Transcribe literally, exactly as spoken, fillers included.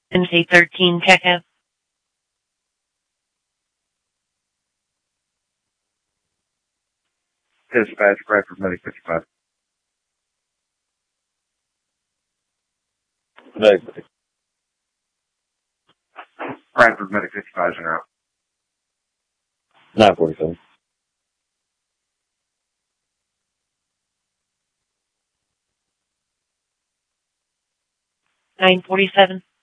M C thirteen, Checo. Dispatch, Bradford Medic fifty-five. Negative. Bradford Medic fifty-five is en route. nine forty-seven. nine forty-seven.